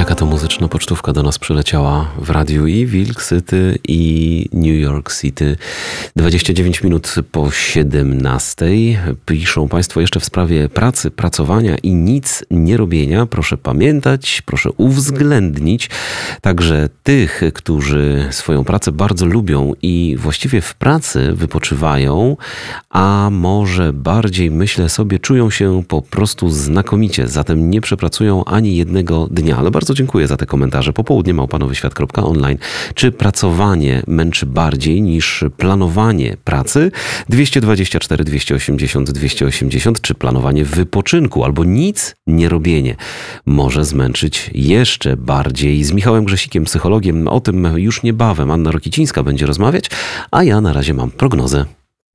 Jaka to muzyczna pocztówka do nas przyleciała w radiu i Wilk City i New York City. 29 minut po 17. Piszą Państwo jeszcze w sprawie pracy, pracowania i nic nie robienia. Proszę pamiętać, proszę uwzględnić także tych, którzy swoją pracę bardzo lubią i właściwie w pracy wypoczywają, a może bardziej, myślę sobie, czują się po prostu znakomicie. Zatem nie przepracują ani jednego dnia. Ale bardzo dziękuję za te komentarze. popołudnie@panowyświat.online. Czy pracowanie męczy bardziej niż planowanie pracy? 224 280 280. Czy planowanie wypoczynku albo nic nie robienie może zmęczyć jeszcze bardziej? Z Michałem Grzesikiem, psychologiem, o tym już niebawem Anna Rokicińska będzie rozmawiać, a ja na razie mam prognozę.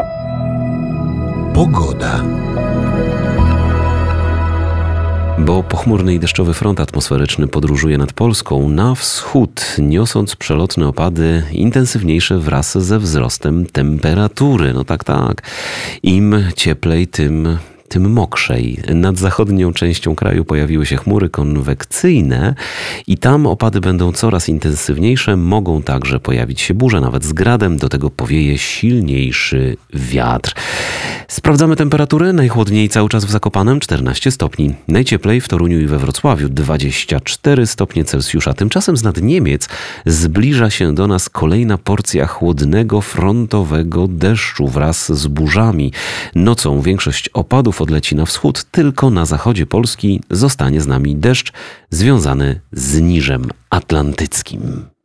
Pogoda. Bo pochmurny i deszczowy front atmosferyczny podróżuje nad Polską na wschód, niosąc przelotne opady intensywniejsze wraz ze wzrostem temperatury. No tak. Im cieplej, tym mokrzej. Nad zachodnią częścią kraju pojawiły się chmury konwekcyjne i tam opady będą coraz intensywniejsze. Mogą także pojawić się burze, nawet z gradem. Do tego powieje silniejszy wiatr. Sprawdzamy temperaturę. Najchłodniej cały czas w Zakopanem 14 stopni. Najcieplej w Toruniu i we Wrocławiu 24 stopnie Celsjusza. Tymczasem z nad Niemiec zbliża się do nas kolejna porcja chłodnego, frontowego deszczu wraz z burzami. Nocą większość opadów odleci na wschód, tylko na zachodzie Polski zostanie z nami deszcz związany z niżem atlantyckim.